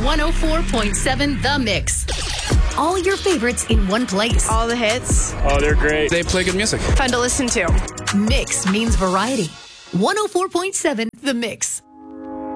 104.7 The Mix. All your favorites in one place. All the hits. Oh, they're great. They play good music. Fun to listen to. Mix means variety. 104.7 The Mix.